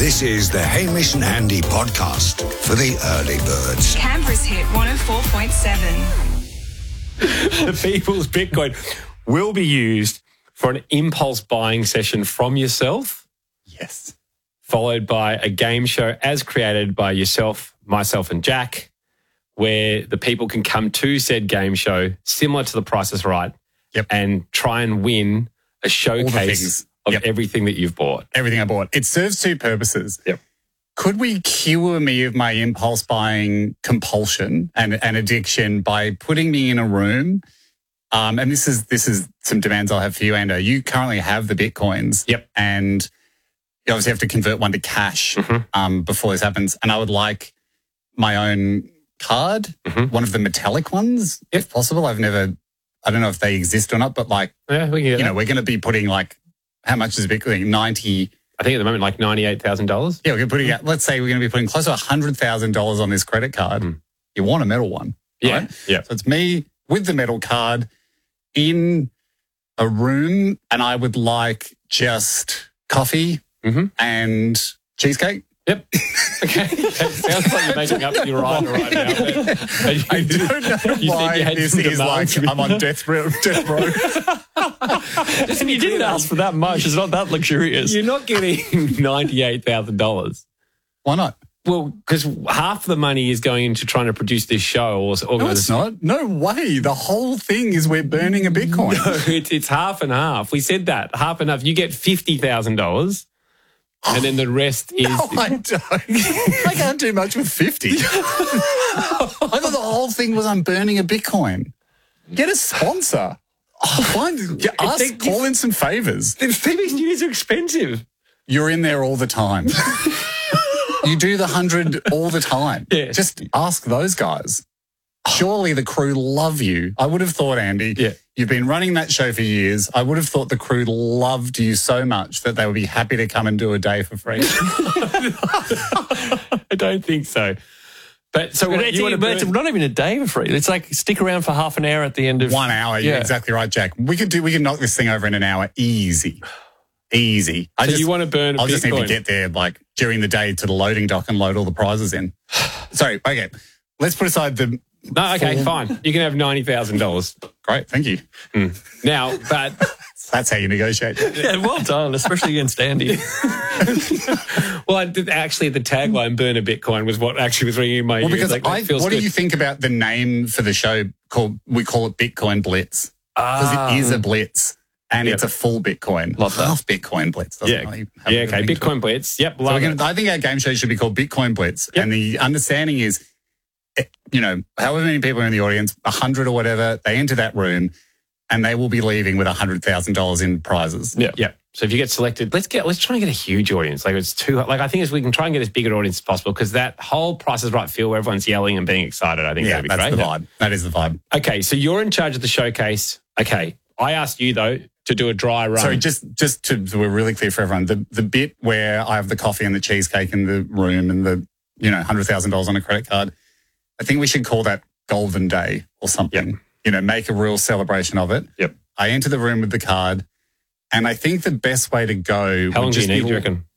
This is the Hamish and Andy podcast for the early birds. Canberra's hit 104.7. The people's Bitcoin will be used for an impulse buying session from yourself. Yes. Followed by a game show as created by yourself, myself and Jack, where the people can come to said game show, similar to The Price is Right, and try and win a showcase of everything that you've bought. Everything I bought. It serves two purposes. Yep. Could we cure me of my impulse buying compulsion and addiction by putting me in a room? And this is some demands I'll have for you, Ando. You currently have the Bitcoins. Yep. And you obviously have to convert one to cash before this happens. And I would like my own card, one of the metallic ones, if possible. I don't know if they exist or not, but like, we can get that. we're going to be putting like, how much is Bitcoin? 90. I think at the moment like $98,000. Yeah, we're going to put let's say we're going to be putting close to $100,000 on this credit card. You want a metal one, right? Yeah. So it's me with the metal card in a room, and I would like just coffee and cheesecake. Yep. Okay. It sounds like you're making up your right now. I don't know why this is like I'm on death row. And you didn't ask for that much. It's not that luxurious. You're not getting $98,000. Why not? Well, because half the money is going into trying to produce this show. No, it's not. No way. The whole thing is we're burning a Bitcoin. No, it's half and half. We said that. Half and half. You get $50,000. And then the rest is... No, I don't. I can't do much with 50. I thought the whole thing was I'm burning a Bitcoin. Get a sponsor. Call in some favours. The TV studios are expensive. You're in there all the time. You do the 100 all the time. Yeah. Just ask those guys. Surely the crew love you. I would have thought, Andy, you've been running that show for years. I would have thought the crew loved you so much that they would be happy to come and do a day for free. I don't think so. But so it's not even a day for free. It's like stick around for half an hour at the end of 1 hour. You're exactly right, Jack. We could knock this thing over in an hour. Easy. You want to burn a Bitcoin? Just need to get there like during the day to the loading dock and load all the prizes in. Sorry, okay. Let's put aside the... No, okay, fine. You can have $90,000. Great, thank you. Now, but... That's how you negotiate. Yeah, well done, especially against Andy. Well, actually, the tagline "Burn a Bitcoin" was what actually was ringing in my ears. Because what do you think about the name for the show? We call it Bitcoin Blitz because it is a blitz and it's a full Bitcoin, half Bitcoin Blitz. Okay, Bitcoin Blitz. Yep, I think our game show should be called Bitcoin Blitz, and the understanding is, however many people are in the audience, 100 or whatever, they enter that room. And they will be leaving with $100,000 in prizes. Yeah. So if you get selected, let's try and get a huge audience. I think we can try and get as big an audience as possible because that whole Price is Right feel where everyone's yelling and being excited, I think that'd be great. That's the vibe. That is the vibe. Okay, so you're in charge of the showcase. Okay, I asked you though to do a dry run. Sorry, just so we're really clear for everyone, the bit where I have the coffee and the cheesecake in the room and the $100,000 on a credit card, I think we should call that Golden Day or something. Yep. Make a real celebration of it. Yep. I enter the room with the card, and I think the best way to go... How long do you need, do you reckon?